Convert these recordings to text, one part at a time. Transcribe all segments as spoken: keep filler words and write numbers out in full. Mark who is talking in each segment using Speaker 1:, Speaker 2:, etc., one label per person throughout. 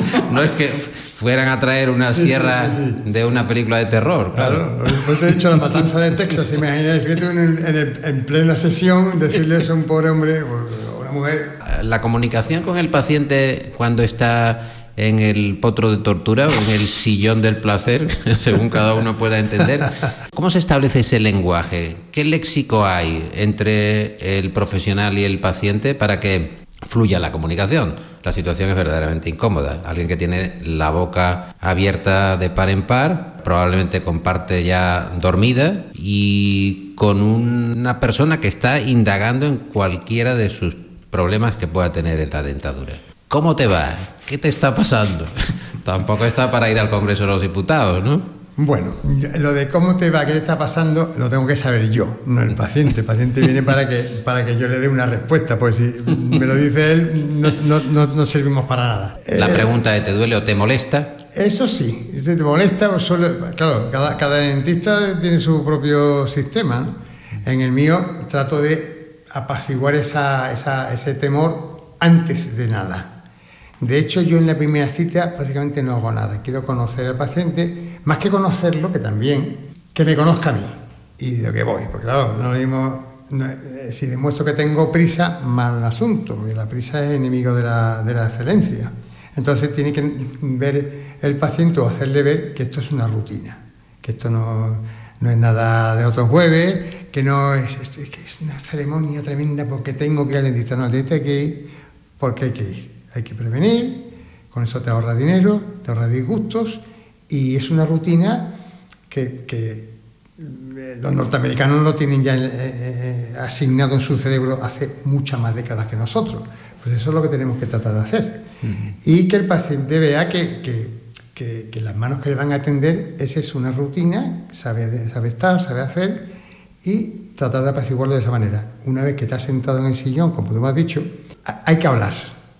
Speaker 1: no es que fueran a traer una sí, sierra sí, sí, sí. de una película de terror. Claro,
Speaker 2: claro. Pues te he dicho la matanza de Texas, imagínate que tú en, el, en, el, en plena sesión decirle eso a un pobre hombre o una mujer.
Speaker 1: La comunicación con el paciente cuando está en el potro de tortura o en el sillón del placer, según cada uno pueda entender. ¿Cómo se establece ese lenguaje? ¿Qué léxico hay entre el profesional y el paciente para que fluya la comunicación? La situación es verdaderamente incómoda. Alguien que tiene la boca abierta de par en par, probablemente con parte ya dormida y con una persona que está indagando en cualquiera de sus problemas que pueda tener en la dentadura. ¿Cómo te va? ¿Qué te está pasando? Tampoco está para ir al Congreso de los Diputados, ¿no?
Speaker 2: Bueno, lo de cómo te va, qué te está pasando, lo tengo que saber yo, no el paciente. El paciente viene para que, para que yo le dé una respuesta, pues si me lo dice él, no, no, no, no servimos para nada.
Speaker 1: La pregunta de ¿te duele o te molesta?
Speaker 2: Eso sí, si te molesta, pues solo, claro, cada, cada dentista tiene su propio sistema, ¿no? En el mío trato de apaciguar esa, esa, ese temor antes de nada. De hecho, yo en la primera cita prácticamente no hago nada. Quiero conocer al paciente, más que conocerlo, que también, que me conozca a mí y de lo que voy. Porque claro, no lo mismo, no, si demuestro que tengo prisa, mal asunto, porque la prisa es enemigo de la, de la excelencia. Entonces tiene que ver el paciente o hacerle ver que esto es una rutina, que esto no, no es nada de otro jueves, que no es, es, que es una ceremonia tremenda porque tengo que ir al dentista. No, al dentista hay que ir porque hay que ir. Hay que prevenir, con eso te ahorra dinero, te ahorra disgustos y es una rutina que, que los norteamericanos lo tienen ya eh, asignado en su cerebro hace muchas más décadas que nosotros. Pues eso es lo que tenemos que tratar de hacer. Uh-huh. Y que el paciente vea que, que, que, que las manos que le van a atender, esa es una rutina, sabe, sabe estar, sabe hacer y tratar de apaciguarlo de esa manera. Una vez que te has sentado en el sillón, como tú me has dicho, hay que hablar.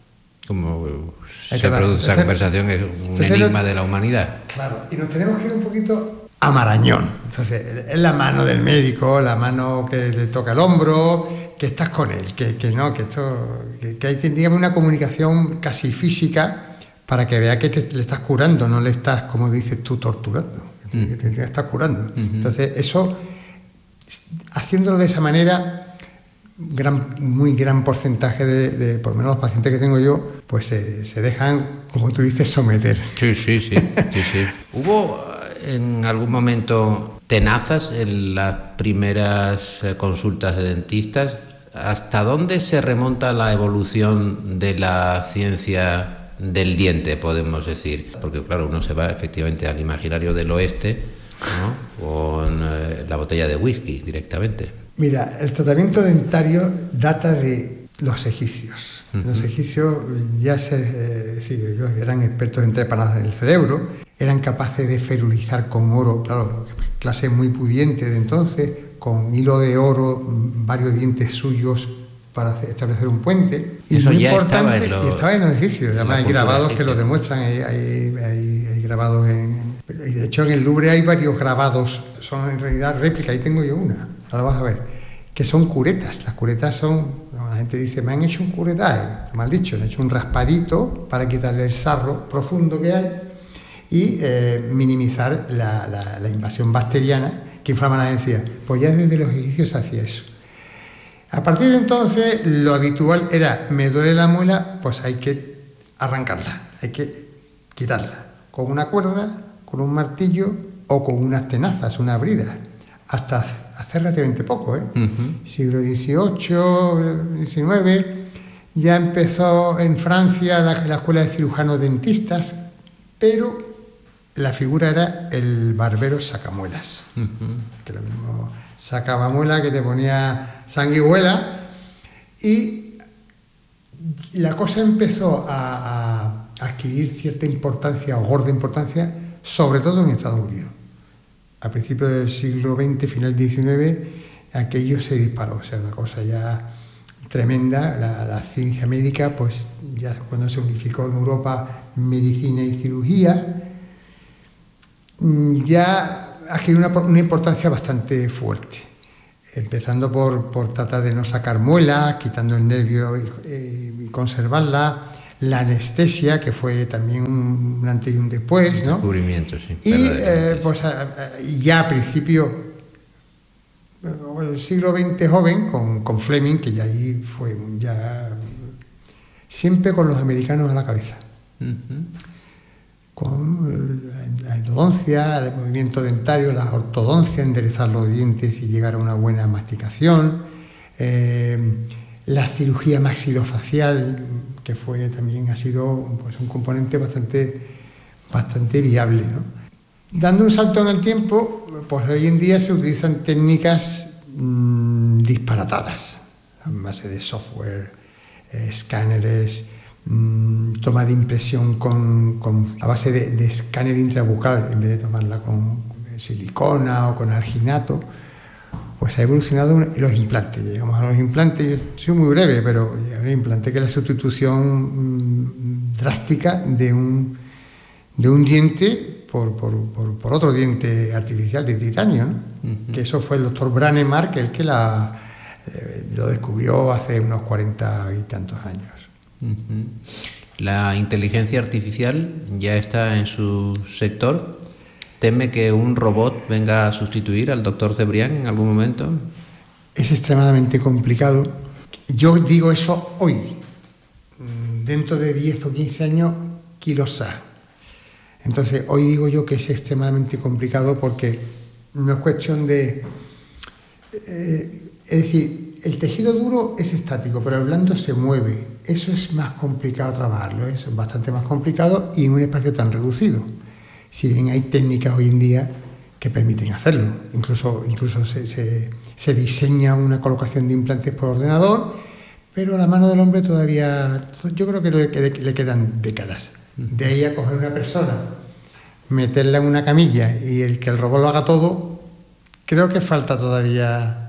Speaker 1: Como se produce esa conversación, es un entonces, enigma de la humanidad.
Speaker 2: Claro, y nos tenemos que ir un poquito a Marañón. Entonces, es la mano del médico, la mano que le toca el hombro, que estás con él, que, que no, que esto, que, que hay que tener una comunicación casi física para que vea que te, le estás curando, no le estás, como dices tú, torturando, que te, mm. que te, te estás curando. Mm-hmm. Entonces, eso, haciéndolo de esa manera, gran, muy gran porcentaje de, de, por lo menos los pacientes que tengo yo, pues se, se dejan, como tú dices, someter.
Speaker 1: Sí, sí, sí. sí, sí. ¿Hubo en algún momento tenazas en las primeras consultas de dentistas? ¿Hasta dónde se remonta la evolución de la ciencia del diente, podemos decir? Porque claro, uno se va efectivamente al imaginario del oeste, ¿no? Con eh, la botella de whisky directamente.
Speaker 2: Mira, el tratamiento dentario data de los egipcios. Uh-huh. Los egipcios ya se, eh, decir, ellos eran expertos en trepanadas del cerebro, eran capaces de ferulizar con oro, claro, clase muy pudiente de entonces, con hilo de oro, varios dientes suyos para hacer, establecer un puente. Y
Speaker 1: eso
Speaker 2: muy
Speaker 1: ya
Speaker 2: importante,
Speaker 1: estaba en, lo,
Speaker 2: y estaba en los egipcios. Además, hay grabados egipcia. que lo demuestran, hay, hay, hay, hay grabados en... Y de hecho, en el Louvre hay varios grabados, son en realidad réplicas, ahí tengo yo una, ahora vas a ver, que son curetas. Las curetas son, la gente dice, me han hecho un curetaje, mal dicho, me han hecho un raspadito para quitarle el sarro profundo que hay y eh, minimizar la, la, la invasión bacteriana que inflama la encía. Pues ya desde los egipcios se hacía eso. A partir de entonces, lo habitual era, me duele la muela, pues hay que arrancarla, hay que quitarla, con una cuerda, con un martillo o con unas tenazas, una brida, hasta hace relativamente poco, ¿eh? Uh-huh. Siglo dieciocho, diecinueve, ya empezó en Francia la, la escuela de cirujanos dentistas, pero la figura era el barbero sacamuelas, uh-huh. que lo mismo sacaba muela que te ponía sanguijuela, y la cosa empezó a, a adquirir cierta importancia o gorda importancia, sobre todo en Estados Unidos. A principios del siglo veinte, final del diecinueve, aquello se disparó, o sea, una cosa ya tremenda. La, la ciencia médica, pues ya cuando se unificó en Europa medicina y cirugía, ya adquirió una, una importancia bastante fuerte, empezando por, por tratar de no sacar muelas, quitando el nervio y, y conservarla, la anestesia, que fue también un, un antes y un después, ¿no?
Speaker 1: Descubrimiento, sí.
Speaker 2: Y eh, pues a, a, ya a principio, bueno, el siglo veinte joven, con, con Fleming, que ya ahí fue un, ya siempre con los americanos a la cabeza. Uh-huh. Con la endodoncia, el movimiento dentario, la ortodoncia, enderezar los dientes y llegar a una buena masticación, eh, la cirugía maxilofacial, que fue también ha sido pues, un componente bastante, bastante viable, ¿no? Dando un salto en el tiempo, pues hoy en día se utilizan técnicas mmm, disparatadas, a base de software, eh, escáneres, toma de impresión con, con a base de, de escáner intrabucal en vez de tomarla con silicona o con arginato, pues ha evolucionado los implantes. Llegamos a los implantes, yo soy muy breve, pero el implante que es la sustitución mmm, drástica de un, de un diente por, por, por, por otro diente artificial de titanio, ¿no? Uh-huh. Que eso fue el doctor Brannemark el que la, eh, lo descubrió hace unos cuarenta y tantos años.
Speaker 1: La inteligencia artificial ya está en su sector. ¿Teme que un robot venga a sustituir al doctor Cebrián en algún momento?
Speaker 2: Es extremadamente complicado. Yo digo eso hoy. Dentro de diez o quince años, quizás. Entonces, hoy digo yo que es extremadamente complicado porque no es cuestión de... Eh, es decir, el tejido duro es estático, pero el blando se mueve. Eso es más complicado trabajarlo, es bastante más complicado y en un espacio tan reducido. Si bien hay técnicas hoy en día que permiten hacerlo, incluso, incluso se, se, se diseña una colocación de implantes por ordenador, pero a la mano del hombre todavía, yo creo que le, le quedan décadas. De ahí a coger una persona, meterla en una camilla y el que el robot lo haga todo, creo que falta todavía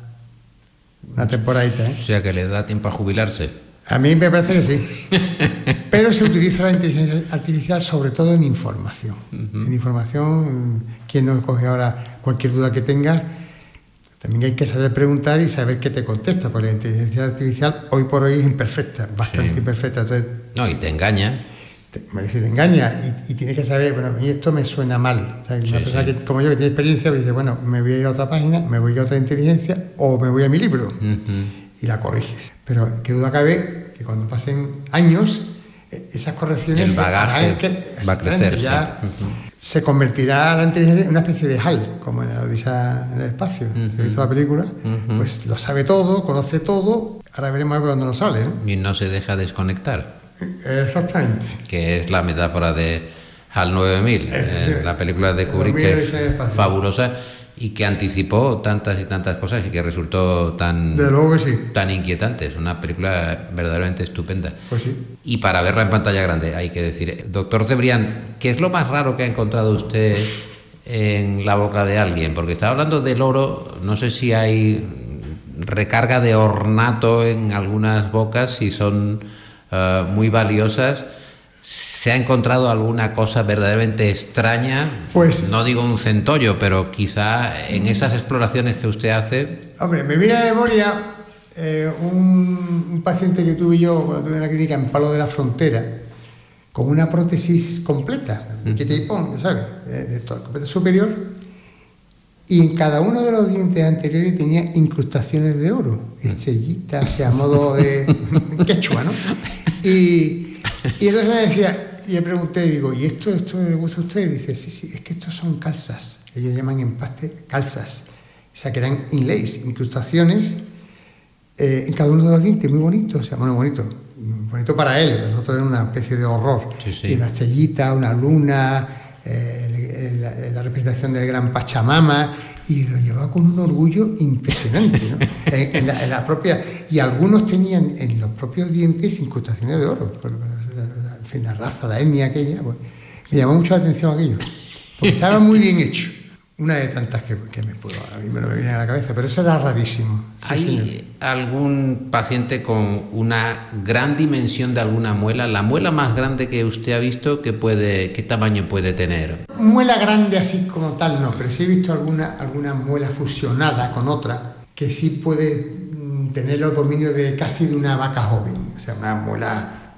Speaker 2: una temporadita, ¿eh?
Speaker 1: O sea, que le da tiempo a jubilarse.
Speaker 2: A mí me parece que sí. Pero se utiliza la inteligencia artificial sobre todo en información. Uh-huh. En información, quien no coge ahora cualquier duda que tenga, también hay que saber preguntar y saber qué te contesta, porque la inteligencia artificial hoy por hoy es imperfecta, bastante sí. imperfecta. Entonces,
Speaker 1: no, y te engaña.
Speaker 2: Te, si te engaña y, y tienes que saber, bueno, a mí esto me suena mal. O sea, sí, una persona sí. que, como yo, que tiene experiencia, me dice, bueno, me voy a ir a otra página, me voy a otra inteligencia o me voy a mi libro. Uh-huh. Y la corriges. Pero qué duda cabe que cuando pasen años, esas correcciones...
Speaker 1: El bagaje
Speaker 2: que,
Speaker 1: va a crecer.
Speaker 2: Ya
Speaker 1: sí. uh-huh.
Speaker 2: Se convertirá la inteligencia en una especie de HAL, como en la Odisea en el espacio. Uh-huh. ¿He visto la película? Uh-huh. Pues lo sabe todo, conoce todo. Ahora veremos a ver cuándo nos sale, ¿no?
Speaker 1: Y no se deja desconectar.
Speaker 2: Exactamente.
Speaker 1: Que es la metáfora de HAL nueve mil, eh, la película de Kubrick, que es fabulosa y que anticipó tantas y tantas cosas y que resultó tan,
Speaker 2: de luego que sí.
Speaker 1: tan inquietante. Es una película verdaderamente estupenda.
Speaker 2: Pues sí.
Speaker 1: Y para verla en pantalla grande, hay que decir. Doctor Cebrián, ¿qué es lo más raro que ha encontrado usted en la boca de alguien? Porque estaba hablando del oro, no sé si hay recarga de ornato en algunas bocas, si son uh, muy valiosas. ¿Se ha encontrado alguna cosa verdaderamente extraña?
Speaker 2: Pues...
Speaker 1: No digo un centollo, pero quizá en esas exploraciones que usted hace...
Speaker 2: Hombre, me viene a memoria eh, un, un paciente que tuve yo cuando tuve en la clínica en Palo de la Frontera, con una prótesis completa, de quita y pon, ¿sabes? De, de todo, completa superior, y en cada uno de los dientes anteriores tenía incrustaciones de oro, estrellitas, o sea, a modo de quechua, ¿no? Y... Y entonces me decía, y le pregunté, digo, ¿y esto, esto le gusta a usted? Y dice, sí, sí, es que estos son calzas. Ellos llaman empaste calzas. O sea, que eran inlays, incrustaciones eh, en cada uno de los dientes, muy bonitos. O sea, bueno, bonito, bonito para él, para nosotros era una especie de horror.
Speaker 1: Sí, sí.
Speaker 2: Y una estrellita, una luna, eh, la, la representación del gran Pachamama, y lo llevaba con un orgullo impresionante, ¿no? en, en, la, en la propia, y algunos tenían en los propios dientes incrustaciones de oro, por, en fin, la raza, la etnia aquella, pues, me llamó mucho la atención aquello, porque estaba muy bien hecho. Una de tantas que, que me puedo, a mí me, no me viene a la cabeza, pero eso era rarísimo. Sí,
Speaker 1: ¿Hay
Speaker 2: señor.
Speaker 1: algún paciente con una gran dimensión de alguna muela? La muela más grande que usted ha visto, ¿qué, puede, qué tamaño puede tener?
Speaker 2: Muela grande así como tal no, pero sí he visto alguna, alguna muela fusionada con otra que sí puede tener los dominios de casi de una vaca joven, o sea, una muela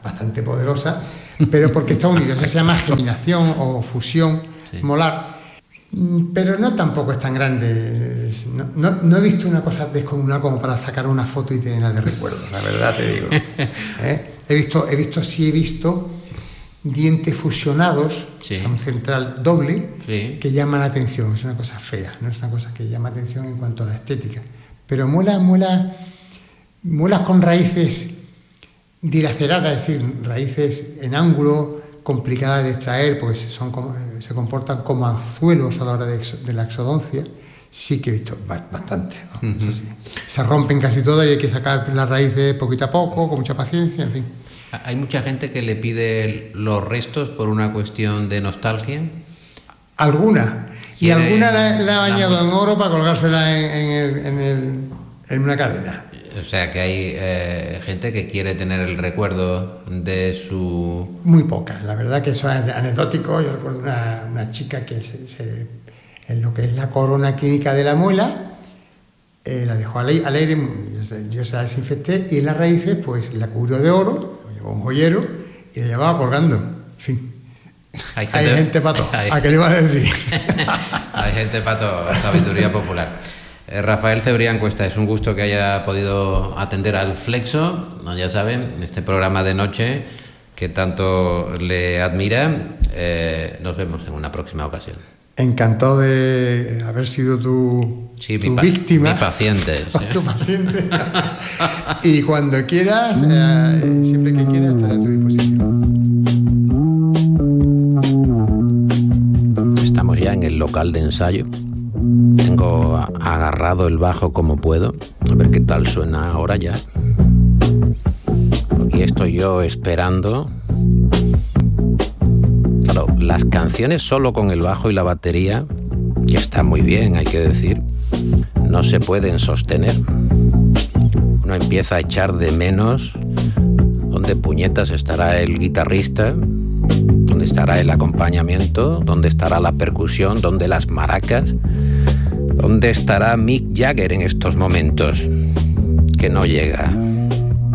Speaker 2: bastante poderosa, pero porque está unido. Eso se llama geminación o fusión sí. molar, pero no tampoco es tan grande. No, no, no he visto una cosa descomunal como para sacar una foto y tenerla de recuerdo, la verdad te digo. ¿Eh? He visto, he visto, sí he visto dientes fusionados, sí. un central doble, sí. que llaman la atención. Es una cosa fea, no es una cosa que llama atención en cuanto a la estética. Pero muelas, muelas, muelas con raíces dilaceradas, es decir, raíces en ángulo, complicadas de extraer, porque son como, se comportan como anzuelos a la hora de, de la exodoncia, sí que he visto bastante, ¿no? Uh-huh. Eso sí. Se rompen casi todas y hay que sacar las raíces poquito a poco, con mucha paciencia, en fin.
Speaker 1: Hay mucha gente que le pide los restos por una cuestión de nostalgia.
Speaker 2: Alguna. Y alguna la, la ha bañado la... en oro para colgársela en, en, el, en, el, en una cadena.
Speaker 1: O sea que hay eh, gente que quiere tener el recuerdo de su...
Speaker 2: Muy poca, la verdad que eso es anecdótico. Yo recuerdo una, una chica que se, se, en lo que es la corona clínica de la muela, eh, la dejó al aire, al aire, yo se la desinfecté y en las raíces pues la cubrió de oro, llevó un joyero y la llevaba colgando. En fin, hay gente, hay gente pato. Hay... ¿A qué le iba a decir?
Speaker 1: Hay gente pato, sabiduría popular. Eh, Rafael Cebrián Cuesta, es un gusto que haya podido atender al Flexo, ya saben, este programa de noche que tanto le admira. Eh, nos vemos en una próxima ocasión.
Speaker 2: Encantado de haber sido tu,
Speaker 1: sí,
Speaker 2: tu
Speaker 1: mi pa-
Speaker 2: víctima.
Speaker 1: Mi paciente. ¿Sí?
Speaker 2: Tu paciente. Y cuando quieras, eh, siempre que quieras, estaré a tu disposición.
Speaker 1: Estamos ya en el local de ensayo. Tengo agarrado el bajo como puedo. A ver qué tal suena ahora ya. Y estoy yo esperando. Claro, las canciones solo con el bajo y la batería, que está muy bien, hay que decir, no se pueden sostener. Uno empieza a echar de menos dónde puñetas estará el guitarrista, dónde estará el acompañamiento, dónde estará la percusión, dónde las maracas, dónde estará Mick Jagger en estos momentos, que no llega.